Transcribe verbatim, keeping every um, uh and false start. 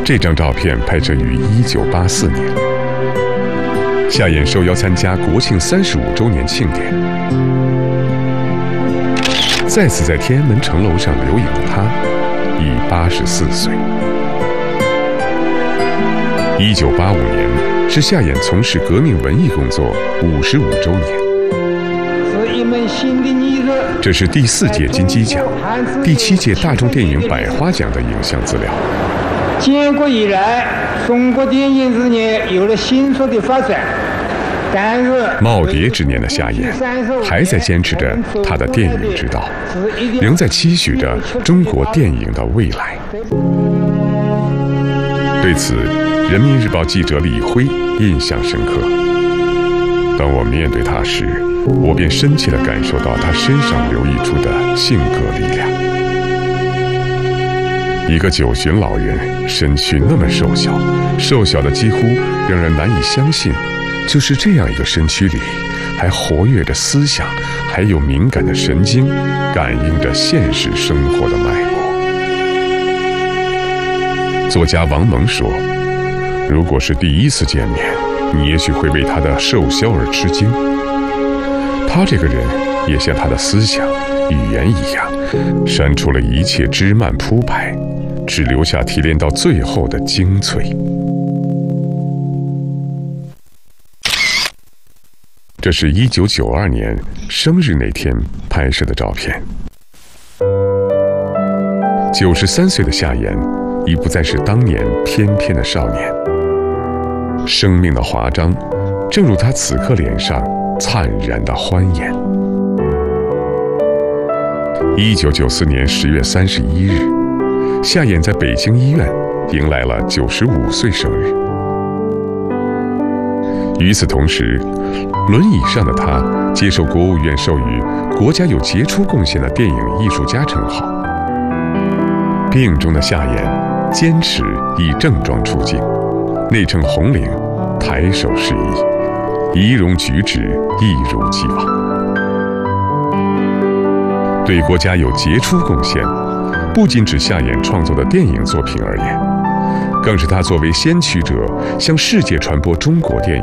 这张照片拍摄于一九八四年，夏衍受邀参加国庆三十五周年庆典。再次在天安门城楼上留影的他，已八十四岁。一九八五年是夏衍从事革命文艺工作五十五周年。 是一门新的艺术。 这是第四届金鸡奖、第七届大众电影百花奖的影像资料。 建国以来，中国电影事业有了迅速的发展，但是耄耋之年的夏衍还在坚持着他的电影之道，仍在期许着中国电影的未来。对此，人民日报记者李辉印象深刻。当我面对他时，我便深切地感受到他身上流溢出的性格力量。一个九旬老人，身躯那么瘦小，瘦小的几乎让人难以相信，就是这样一个身躯里，还活跃着思想，还有敏感的神经，感应着现实生活的脉搏。作家王蒙说，如果是第一次见面，你也许会为他的瘦削而吃惊。他这个人也像他的思想、语言一样，删除了一切枝蔓铺排，只留下提炼到最后的精粹。这是一九九二年生日那天拍摄的照片。九十三岁的夏衍已不再是当年翩翩的少年，生命的华章，正如他此刻脸上灿然的欢颜。一九九四年十月三十一日，夏衍在北京医院迎来了九十五岁生日。与此同时，轮椅上的他接受国务院授予国家有杰出贡献的电影艺术家称号。病中的夏衍坚持以正装出镜，内衬红领，抬手示意，仪容举止一如既往。对国家有杰出贡献，不仅指夏衍创作的电影作品而言，更是他作为先驱者向世界传播中国电影